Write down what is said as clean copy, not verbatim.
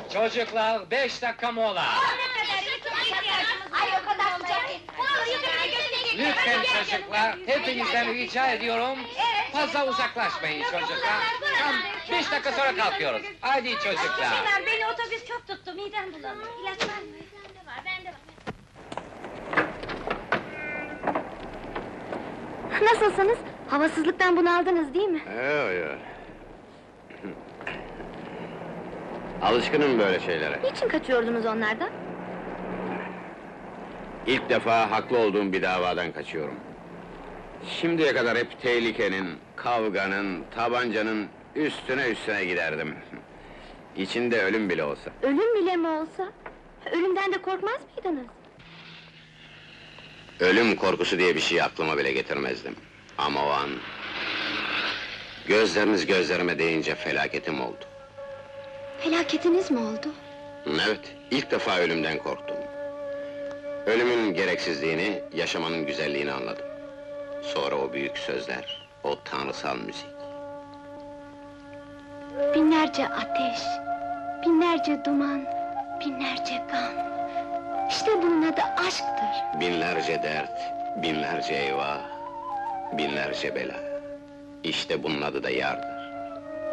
Çocuklar, 5 dakika mola! Ay o kadar sıcak değil. Lütfen çocuklar, hepinizden rica ediyorum, fazla uzaklaşmayın çocuklar. Tam 5 dakika sonra kalkıyoruz. Hadi çocuklar! Çınar, beni otobüs çok tuttu, midem bulanıyor. İlaç var mı? Bende var. Nasılsınız? Havasızlıktan bunaldınız değil mi? Yok. Alışkınım böyle şeylere. Niçin kaçıyordunuz onlardan? İlk defa haklı olduğum bir davadan kaçıyorum. Şimdiye kadar hep tehlikenin, kavganın, tabancanın üstüne giderdim. İçinde ölüm bile olsa. Ölüm bile mi olsa? Ölümden de korkmaz mıydınız? Ölüm korkusu diye bir şey aklıma bile getirmezdim. Ama o an... gözleriniz gözlerime değince felaketim oldu. Felaketiniz mi oldu? Evet, ilk defa ölümden korktum. Ölümün gereksizliğini, yaşamanın güzelliğini anladım. Sonra o büyük sözler, o tanrısal müzik. Binlerce ateş, binlerce duman, binlerce gam. İşte bunun adı aşktır. Binlerce dert, binlerce eyvah, binlerce bela. İşte bunun adı da yardır.